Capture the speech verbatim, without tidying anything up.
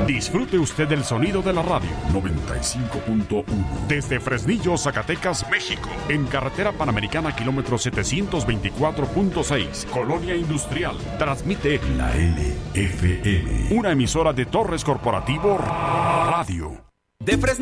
Disfrute usted del sonido de la radio. noventa y cinco punto uno. Desde Fresnillo, Zacatecas, México. En carretera Panamericana, kilómetro setecientos veinticuatro punto seis. Colonia Industrial. Transmite La L F M. Una emisora de Torres Corporativo Radio. De Fresnillo.